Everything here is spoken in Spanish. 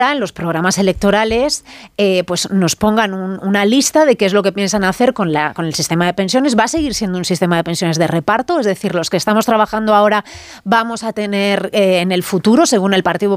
en los programas electorales pues nos pongan una lista de qué es lo que piensan hacer con el sistema de pensiones. ¿Va a seguir siendo un sistema de pensiones de reparto? Es decir, los que estamos trabajando ahora vamos a tener en el futuro, según el Partido